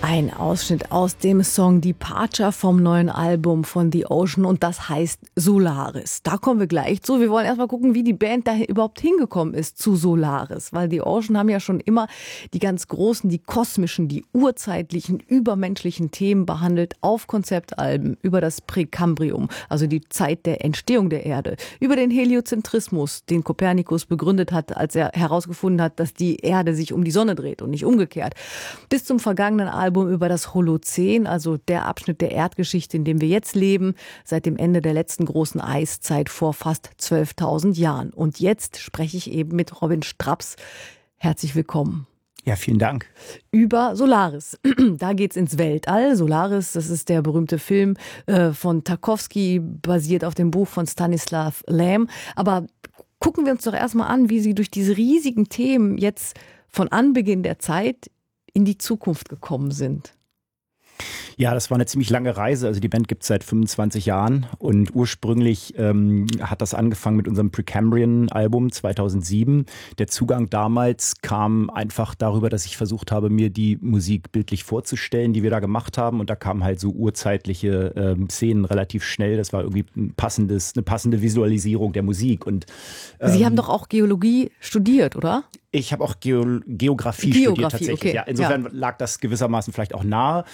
Ein Ausschnitt aus dem Song Departure vom neuen Album von The Ocean und das heißt Solaris. Da kommen wir gleich zu. Wir wollen erstmal gucken, wie die Band da überhaupt hingekommen ist zu Solaris. Weil The Ocean haben ja schon immer die ganz großen, die kosmischen, die urzeitlichen, übermenschlichen Themen behandelt auf Konzeptalben über das Präkambrium, also die Zeit der Entstehung der Erde, über den Heliozentrismus, den Kopernikus begründet hat, als er herausgefunden hat, dass die Erde sich um die Sonne dreht und nicht umgekehrt, bis zum vergangenen Album über das Holozän, also der Abschnitt der Erdgeschichte, in dem wir jetzt leben, seit dem Ende der letzten großen Eiszeit vor fast 12.000 Jahren. Und jetzt spreche ich eben mit Robin Straps. Herzlich willkommen. Ja, vielen Dank. Über Solaris. Da geht's ins Weltall. Solaris, das ist der berühmte Film von Tarkovsky, basiert auf dem Buch von Stanislav Lem. Aber gucken wir uns doch erstmal an, wie Sie durch diese riesigen Themen jetzt von Anbeginn der Zeit in die Zukunft gekommen sind. Ja, das war eine ziemlich lange Reise. Also die Band gibt es seit 25 Jahren und ursprünglich hat das angefangen mit unserem Precambrian-Album 2007. Der Zugang damals kam einfach darüber, dass ich versucht habe, mir die Musik bildlich vorzustellen, die wir da gemacht haben. Und da kamen halt so urzeitliche Szenen relativ schnell. Das war irgendwie eine passende Visualisierung der Musik. Und Sie haben doch auch Geologie studiert, oder? Ich habe auch Geografie studiert tatsächlich. Okay. Ja, insofern lag das gewissermaßen vielleicht auch nahe.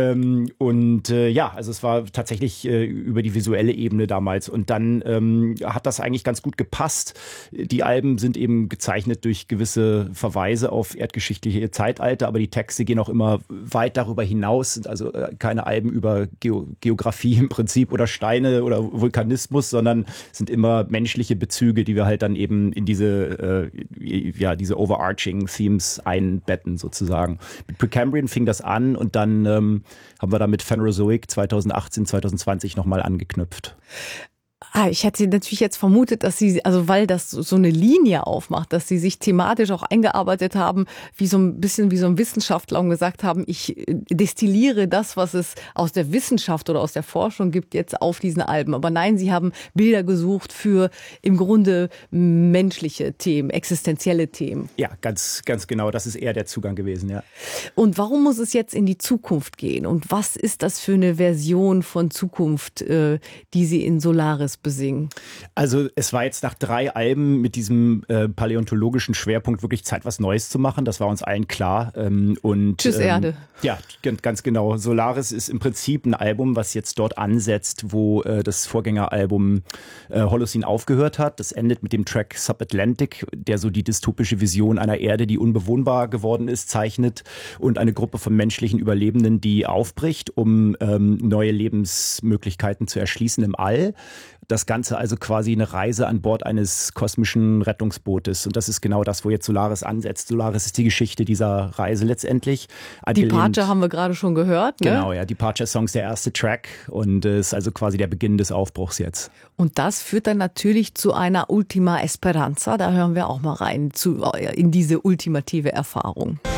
Also es war tatsächlich über die visuelle Ebene damals. Und dann hat das eigentlich ganz gut gepasst. Die Alben sind eben gezeichnet durch gewisse Verweise auf erdgeschichtliche Zeitalter, aber die Texte gehen auch immer weit darüber hinaus. Sind also keine Alben über Geografie im Prinzip oder Steine oder Vulkanismus, sondern sind immer menschliche Bezüge, die wir halt dann eben in diese overarching Themes einbetten sozusagen. Mit Precambrian fing das an und dann haben wir da mit Phanerozoic 2018, 2020 nochmal angeknüpft. Ich hätte natürlich jetzt vermutet, dass Sie, also weil das so eine Linie aufmacht, dass Sie sich thematisch auch eingearbeitet haben, wie so ein bisschen wie so ein Wissenschaftler und gesagt haben, ich destilliere das, was es aus der Wissenschaft oder aus der Forschung gibt, jetzt auf diesen Alben. Aber nein, Sie haben Bilder gesucht für im Grunde menschliche Themen, existenzielle Themen. Ja, ganz genau. Das ist eher der Zugang gewesen, ja. Und warum muss es jetzt in die Zukunft gehen? Und was ist das für eine Version von Zukunft, die Sie in Solaris besingen? Also es war jetzt nach 3 Alben mit diesem paläontologischen Schwerpunkt wirklich Zeit, was Neues zu machen. Das war uns allen klar. Tschüss Erde. Ja, ganz genau. Solaris ist im Prinzip ein Album, was jetzt dort ansetzt, wo das Vorgängeralbum Holocene aufgehört hat. Das endet mit dem Track Subatlantic, der so die dystopische Vision einer Erde, die unbewohnbar geworden ist, zeichnet und eine Gruppe von menschlichen Überlebenden, die aufbricht, um neue Lebensmöglichkeiten zu erschließen im All. Das Ganze also quasi eine Reise an Bord eines kosmischen Rettungsbootes. Und das ist genau das, wo jetzt Solaris ansetzt. Solaris ist die Geschichte dieser Reise letztendlich. Departure haben wir gerade schon gehört, ne? Genau, ja. Departure-Song ist der erste Track und ist also quasi der Beginn des Aufbruchs jetzt. Und das führt dann natürlich zu einer Ultima Esperanza. Da hören wir auch mal rein in diese ultimative Erfahrung.